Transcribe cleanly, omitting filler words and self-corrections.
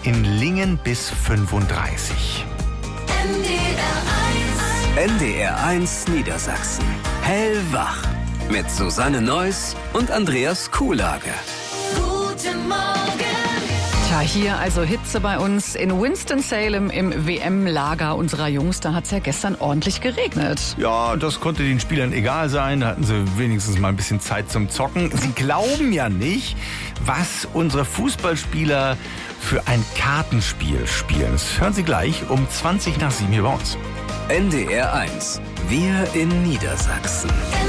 in Lingen bis 35. NDR1 Niedersachsen. Hellwach. Mit Susanne Neuss und Andreas Kuhlage. Guten Morgen. Tja, hier also Hitze bei uns in Winston-Salem im WM-Lager unserer Jungs. Da hat es ja gestern ordentlich geregnet. Ja, das konnte den Spielern egal sein. Da hatten sie wenigstens mal ein bisschen Zeit zum Zocken. Sie glauben ja nicht, was unsere Fußballspieler für ein Kartenspiel spielen. Das hören Sie gleich um 20 nach 7 hier bei uns. NDR1. Wir in Niedersachsen.